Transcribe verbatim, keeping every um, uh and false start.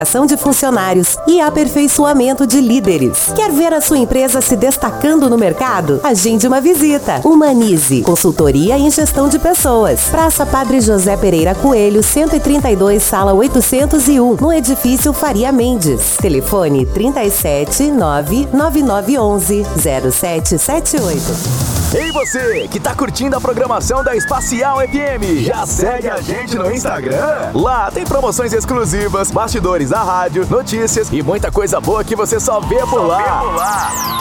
Ação de funcionários e aperfeiçoamento de líderes. Quer ver a sua empresa se destacando no mercado? Agende uma visita. Humanize, consultoria em gestão de pessoas. Praça Padre José Pereira Coelho, cento e trinta e dois, sala oitocentos e um, no edifício Faria Mendes. Telefone trinta e sete, nove nove nove onze, zero sete sete oito. Ei você, que tá curtindo a programação da Espacial F M, já segue a gente no Instagram? Lá tem promoções exclusivas, bastidores da rádio, notícias e muita coisa boa que você só vê por lá.